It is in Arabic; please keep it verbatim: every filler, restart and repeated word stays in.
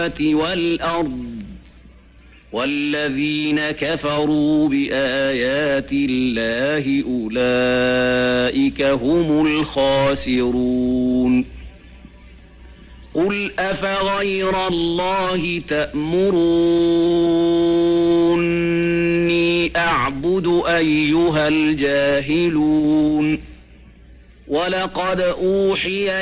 والأرض والذين كفروا بآيات الله أولئك هم الخاسرون قل أفغير الله تأمروني أعبد أيها الجاهلون ولقد أوحي